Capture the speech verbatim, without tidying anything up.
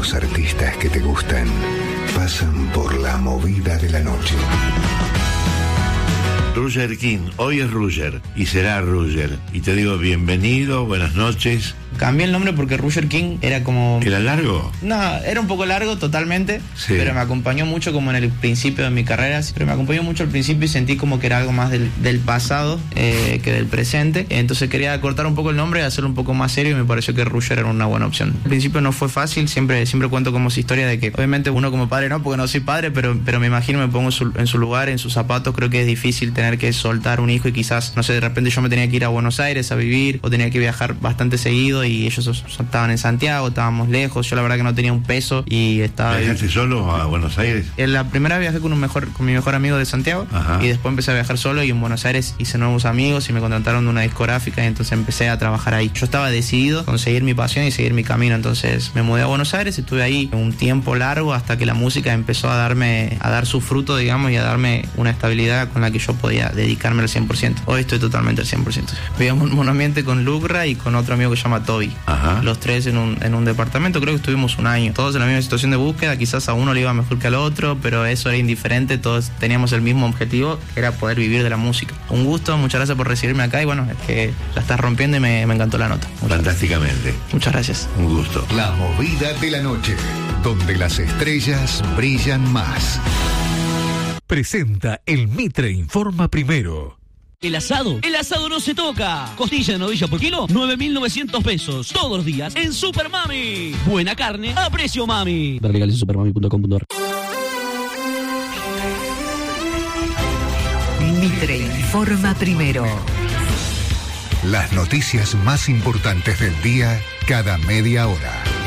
los artistas que te gustan pasan por la movida de la noche. Roger King, hoy es Roger y será Roger. Y te digo bienvenido, buenas noches. Cambié el nombre porque Roger King era como... ¿Era largo? No, era un poco largo totalmente, sí. Pero me acompañó mucho como en el principio de mi carrera, pero me acompañó mucho al principio y sentí como que era algo más del, del pasado eh, que del presente. Entonces quería cortar un poco el nombre y hacerlo un poco más serio y me pareció que Roger era una buena opción. Al principio no fue fácil, siempre, siempre cuento como esa historia de que obviamente uno como padre no, porque no soy padre, pero, pero me imagino, me pongo en su, en su lugar, en sus zapatos. Creo que es difícil tener que soltar un hijo y quizás, no sé, de repente yo me tenía que ir a Buenos Aires a vivir o tenía que viajar bastante seguido y ellos estaban en Santiago, estábamos lejos, yo la verdad que no tenía un peso y estaba... ¿Viajaste solo a Buenos Aires? En la primera viajé con un mejor, con mi mejor amigo de Santiago. Ajá. Y después empecé a viajar solo y en Buenos Aires hice nuevos amigos y me contrataron de una discográfica y entonces empecé a trabajar ahí. Yo estaba decidido con seguir mi pasión y seguir mi camino, entonces me mudé a Buenos Aires, estuve ahí un tiempo largo hasta que la música empezó a darme, a dar su fruto, digamos, y a darme una estabilidad con la que yo podía dedicarme al cien por ciento. Hoy estoy totalmente al cien por ciento. Vivíamos en un monoambiente con Lucra y con otro amigo que se llama Toby. Ajá. Los tres en un, en un departamento, creo que estuvimos un año. Todos en la misma situación de búsqueda, quizás a uno le iba mejor que al otro, pero eso era indiferente, todos teníamos el mismo objetivo, que era poder vivir de la música. Un gusto, muchas gracias por recibirme acá y bueno, es que la estás rompiendo y me, me encantó la nota. Muchas Fantásticamente. Gracias. Muchas gracias. Un gusto. La movida de la noche, donde las estrellas brillan más. Presenta el Mitre Informa Primero. El asado, el asado no se toca. Costilla de novilla por kilo, nueve mil novecientos pesos. Todos los días en Super Mami. Buena carne a precio mami. Ver legales en supermami punto com punto ar. Mitre Informa Primero. Las noticias más importantes del día cada media hora.